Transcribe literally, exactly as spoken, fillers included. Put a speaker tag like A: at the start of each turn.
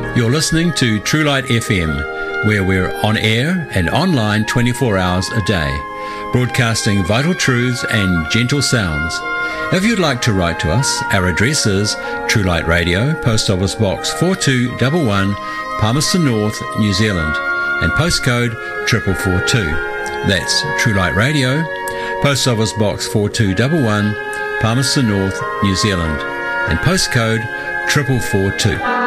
A: You're listening to True Light F M, where we're on air and online twenty-four hours a day, broadcasting vital truths and gentle sounds. If you'd like to write to us, our address is True Light Radio, Post Office Box four two one one, Palmerston North, New Zealand, and postcode four four four two. That's True Light Radio, Post Office Box four two one one, Palmerston North, New Zealand, and postcode four four four two.